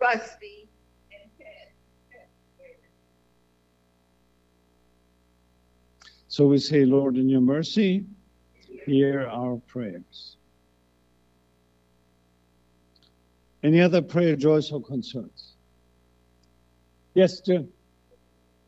Rusty, and Ted. So we say, Lord, in your mercy, hear our prayers. Any other prayer, joys, or concerns? Yes, Jim.